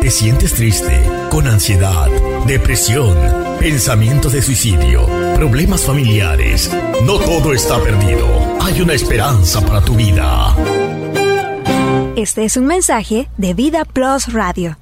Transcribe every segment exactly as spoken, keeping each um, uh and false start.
¿Te sientes triste, con ansiedad, depresión, pensamientos de suicidio, problemas familiares? No todo está perdido. Hay una esperanza para tu vida. Este es un mensaje de Vida Plus Radio.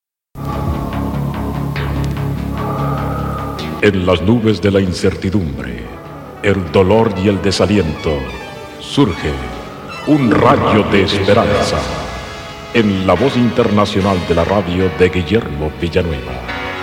En las nubes de la incertidumbre, el dolor y el desaliento, surge un rayo de esperanza. En la voz internacional de la radio de Guillermo Villanueva.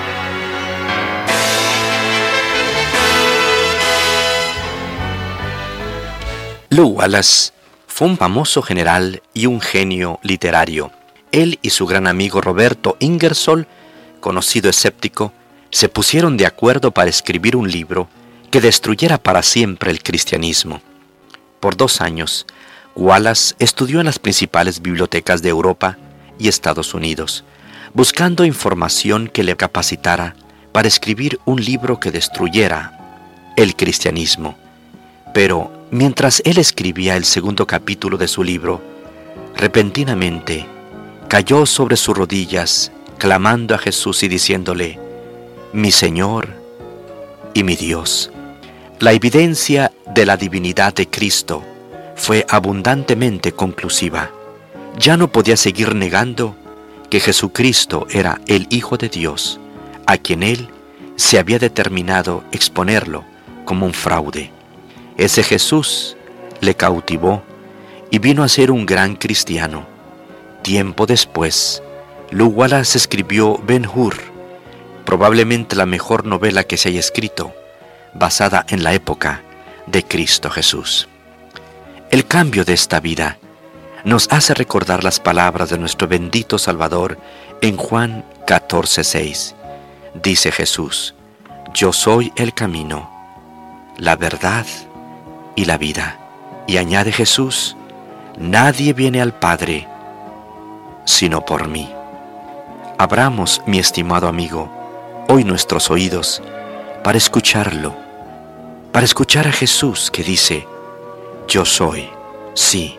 Lew Wallace fue un famoso general y un genio literario. Él y su gran amigo Roberto Ingersoll, conocido escéptico, se pusieron de acuerdo para escribir un libro que destruyera para siempre el cristianismo. Por dos años, Wallace estudió en las principales bibliotecas de Europa y Estados Unidos, buscando información que le capacitara para escribir un libro que destruyera el cristianismo. Pero mientras él escribía el segundo capítulo de su libro, repentinamente cayó sobre sus rodillas, clamando a Jesús y diciéndole: «Mi Señor y mi Dios». La evidencia de la divinidad de Cristo fue abundantemente conclusiva. Ya no podía seguir negando que Jesucristo era el Hijo de Dios, a quien él se había determinado exponerlo como un fraude. Ese Jesús le cautivó y vino a ser un gran cristiano. Tiempo después, Lew Wallace escribió Ben-Hur, probablemente la mejor novela que se haya escrito, basada en la época de Cristo Jesús. El cambio de esta vida nos hace recordar las palabras de nuestro bendito Salvador en Juan catorce seis. Dice Jesús: «Yo soy el camino, la verdad y la vida». Y añade Jesús: «Nadie viene al Padre sino por mí». Abramos, mi estimado amigo, hoy nuestros oídos para escucharlo, para escuchar a Jesús que dice: «Yo soy», sí.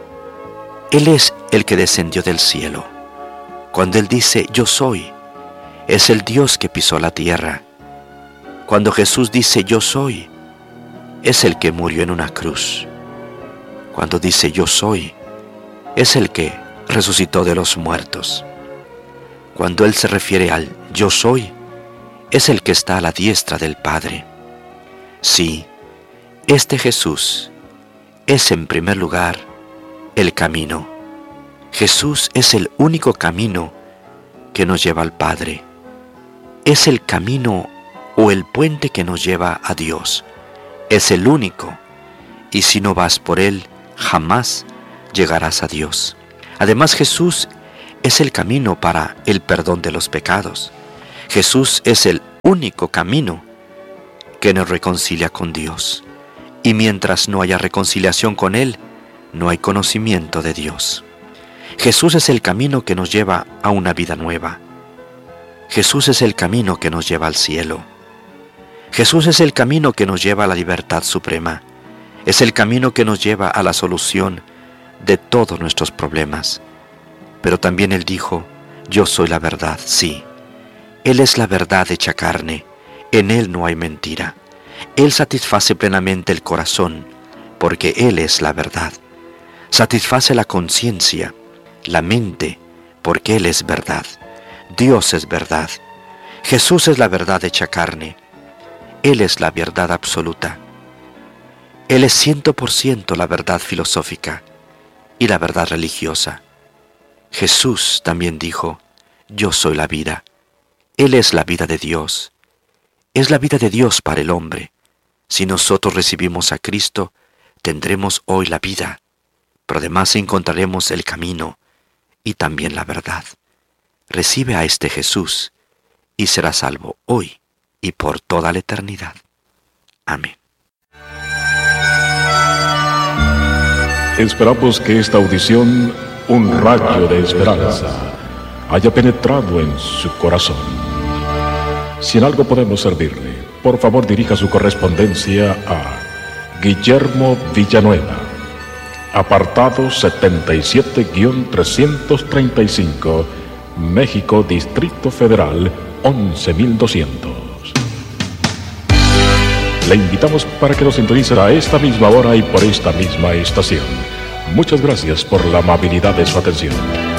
Él es el que descendió del cielo. Cuando Él dice «Yo soy», es el Dios que pisó la tierra. Cuando Jesús dice «Yo soy», es el que murió en una cruz. Cuando dice «Yo soy», es el que resucitó de los muertos. Cuando Él se refiere al «Yo soy», es el que está a la diestra del Padre. Sí, este Jesús es en primer lugar el camino. Jesús es el único camino que nos lleva al Padre. Es el camino o el puente que nos lleva a Dios. Es el único, y si no vas por Él, jamás llegarás a Dios. Además, Jesús es el camino para el perdón de los pecados. Jesús es el único camino que nos reconcilia con Dios. Y mientras no haya reconciliación con Él, no hay conocimiento de Dios. Jesús es el camino que nos lleva a una vida nueva. Jesús es el camino que nos lleva al cielo. Jesús es el camino que nos lleva a la libertad suprema. Es el camino que nos lleva a la solución de todos nuestros problemas. Pero también Él dijo: «Yo soy la verdad», sí. Él es la verdad hecha carne. En Él no hay mentira. Él satisface plenamente el corazón, porque Él es la verdad. Satisface la conciencia, la mente, porque Él es verdad. Dios es verdad. Jesús es la verdad hecha carne. Él es la verdad absoluta. Él es ciento por ciento la verdad filosófica y la verdad religiosa. Jesús también dijo: «Yo soy la vida». Él es la vida de Dios. Es la vida de Dios para el hombre. Si nosotros recibimos a Cristo, tendremos hoy la vida, pero además encontraremos el camino y también la verdad. Recibe a este Jesús y serás salvo hoy y por toda la eternidad. Amén. Esperamos que esta audición, un rayo de esperanza, haya penetrado en su corazón. Si en algo podemos servirle, por favor dirija su correspondencia a Guillermo Villanueva, apartado setenta y siete trescientos treinta y cinco, México, Distrito Federal, once mil doscientos. Le invitamos para que nos sintonice a esta misma hora y por esta misma estación. Muchas gracias por la amabilidad de su atención.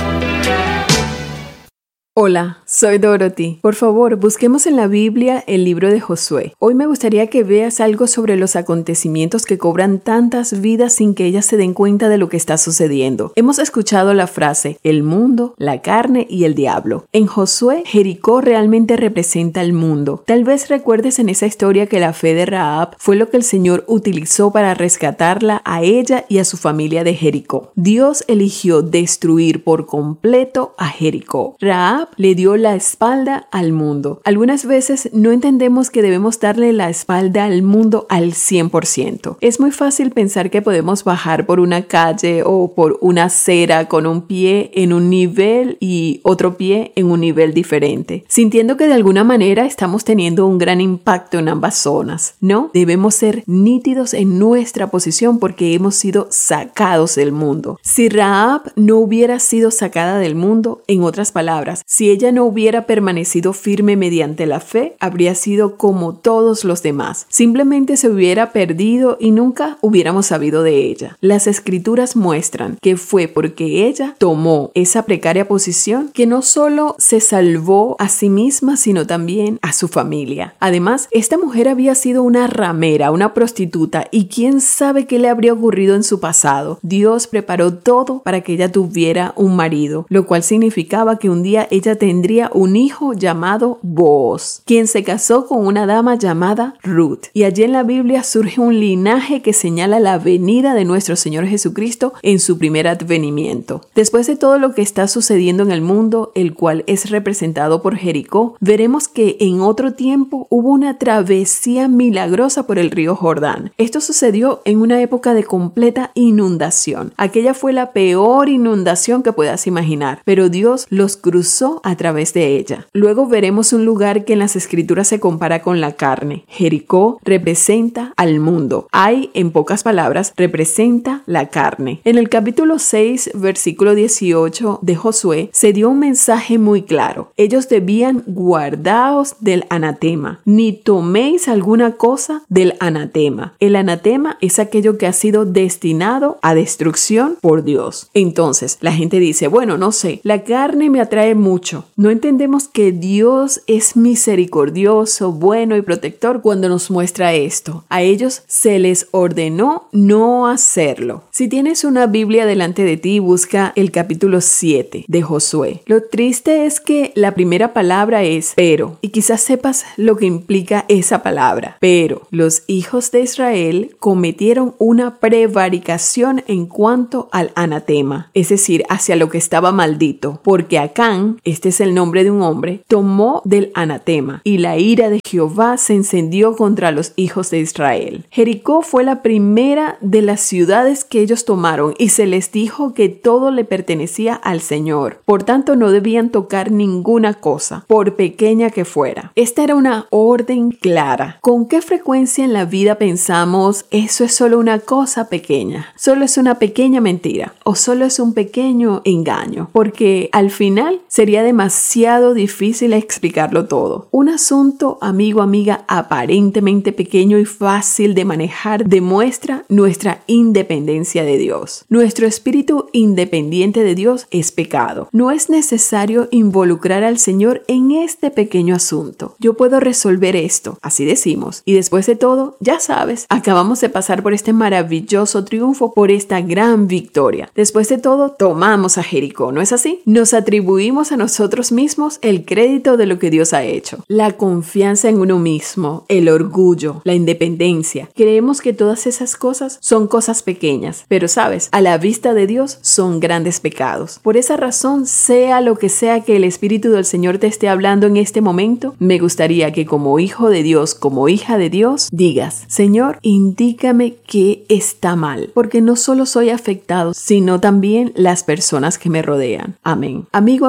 Hola, soy Dorothy. Por favor, busquemos en la Biblia el libro de Josué. Hoy me gustaría que veas algo sobre los acontecimientos que cobran tantas vidas sin que ellas se den cuenta de lo que está sucediendo. Hemos escuchado la frase, el mundo, la carne y el diablo. En Josué, Jericó realmente representa el mundo. Tal vez recuerdes en esa historia que la fe de Rahab fue lo que el Señor utilizó para rescatarla a ella y a su familia de Jericó. Dios eligió destruir por completo a Jericó. Rahab le dio la espalda al mundo. Algunas veces no entendemos que debemos darle la espalda al mundo al cien por ciento. Es muy fácil pensar que podemos bajar por una calle o por una acera con un pie en un nivel y otro pie en un nivel diferente, sintiendo que de alguna manera estamos teniendo un gran impacto en ambas zonas. No, debemos ser nítidos en nuestra posición porque hemos sido sacados del mundo. Si Rahab no hubiera sido sacada del mundo, en otras palabras, si ella no hubiera permanecido firme mediante la fe, habría sido como todos los demás. Simplemente se hubiera perdido y nunca hubiéramos sabido de ella. Las escrituras muestran que fue porque ella tomó esa precaria posición que no solo se salvó a sí misma, sino también a su familia. Además, esta mujer había sido una ramera, una prostituta, y quién sabe qué le habría ocurrido en su pasado. Dios preparó todo para que ella tuviera un marido, lo cual significaba que un día ella tendría un hijo llamado Booz, quien se casó con una dama llamada Ruth. Y allí en la Biblia surge un linaje que señala la venida de nuestro Señor Jesucristo en su primer advenimiento. Después de todo lo que está sucediendo en el mundo, el cual es representado por Jericó, veremos que en otro tiempo hubo una travesía milagrosa por el río Jordán. Esto sucedió en una época de completa inundación. Aquella fue la peor inundación que puedas imaginar, pero Dios los cruzó a través de ella. Luego veremos un lugar que en las escrituras se compara con la carne. Jericó representa al mundo. Ai, en pocas palabras, representa la carne. En el capítulo seis, versículo dieciocho de Josué, se dio un mensaje muy claro. Ellos debían guardaos del anatema, ni toméis alguna cosa del anatema. El anatema es aquello que ha sido destinado a destrucción por Dios. Entonces, la gente dice, bueno, no sé, la carne me atrae mucho. No entendemos que Dios es misericordioso, bueno y protector cuando nos muestra esto. A ellos se les ordenó no hacerlo. Si tienes una Biblia delante de ti, busca el capítulo siete de Josué. Lo triste es que la primera palabra es pero, y quizás sepas lo que implica esa palabra. Pero los hijos de Israel cometieron una prevaricación en cuanto al anatema, es decir, hacia lo que estaba maldito, porque Acán, este es el nombre de un hombre, tomó del anatema, y la ira de Jehová se encendió contra los hijos de Israel. Jericó fue la primera de las ciudades que ellos tomaron, y se les dijo que todo le pertenecía al Señor. Por tanto, no debían tocar ninguna cosa, por pequeña que fuera. Esta era una orden clara. ¿Con qué frecuencia en la vida pensamos, eso es solo una cosa pequeña, solo es una pequeña mentira, o solo es un pequeño engaño? Porque al final sería demasiado difícil explicarlo todo. Un asunto, amigo, amiga, aparentemente pequeño y fácil de manejar demuestra nuestra independencia de Dios. Nuestro espíritu independiente de Dios es pecado. No es necesario involucrar al Señor en este pequeño asunto. Yo puedo resolver esto, así decimos. Y después de todo, ya sabes, acabamos de pasar por este maravilloso triunfo, por esta gran victoria. Después de todo, tomamos a Jericó, ¿no es así? Nos atribuimos a nosotros mismos el crédito de lo que Dios ha hecho. La confianza en uno mismo, el orgullo, la independencia. Creemos que todas esas cosas son cosas pequeñas, pero sabes, a la vista de Dios son grandes pecados. Por esa razón, sea lo que sea que el Espíritu del Señor te esté hablando en este momento, me gustaría que como hijo de Dios, como hija de Dios, digas, Señor, indícame qué está mal, porque no solo soy afectado, sino también las personas que me rodean. Amén. Amigo, amiga, te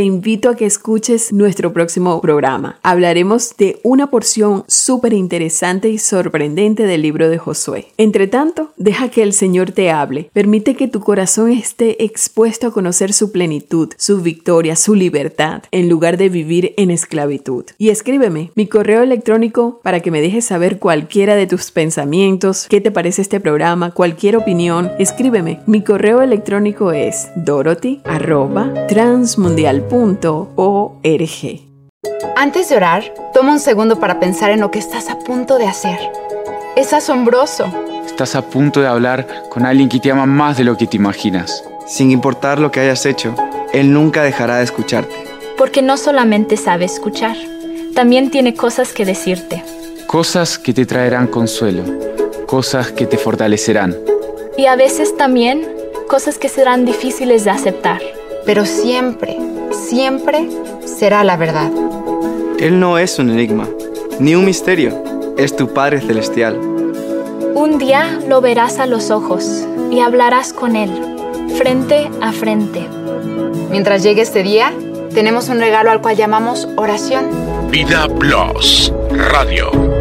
te invito a que escuches nuestro próximo programa. Hablaremos de una porción súper interesante y sorprendente del libro de Josué. Entre tanto, deja que el Señor te hable. Permite que tu corazón esté expuesto a conocer su plenitud, su victoria, su libertad, en lugar de vivir en esclavitud. Y escríbeme mi correo electrónico para que me dejes saber cualquiera de tus pensamientos, qué te parece este programa, cualquier opinión. Escríbeme. Mi correo electrónico es dorothy arroba transmundial punto org. Antes de orar, toma un segundo para pensar en lo que estás a punto de hacer. Es asombroso. Estás a punto de hablar con alguien que te ama más de lo que te imaginas. Sin importar lo que hayas hecho, Él nunca dejará de escucharte. Porque no solamente sabe escuchar, también tiene cosas que decirte. Cosas que te traerán consuelo, cosas que te fortalecerán. Y a veces también cosas que serán difíciles de aceptar. Pero siempre, siempre será la verdad. Él no es un enigma, ni un misterio. Es tu Padre Celestial. Un día lo verás a los ojos y hablarás con Él, frente a frente. Mientras llegue este día, tenemos un regalo al cual llamamos oración. Vida Plus Radio.